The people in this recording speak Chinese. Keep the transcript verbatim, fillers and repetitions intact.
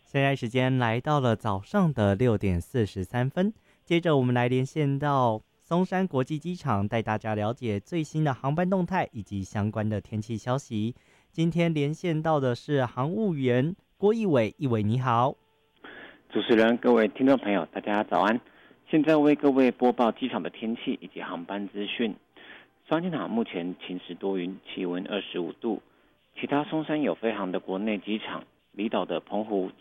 现在时间来到了早上的六点四十三分，接着我们来连线到松山国际机场，带大家了解最新的航班动态以及相关的天气消息。今天连线到的是航务员郭义伟，义伟你好。 主持人、各位听众朋友，大家早安！现在为各位播报机场的天气以及航班资讯。松山机场目前晴时多云，气温二十五度。其他松山有飞航的国内机场、离岛的澎湖、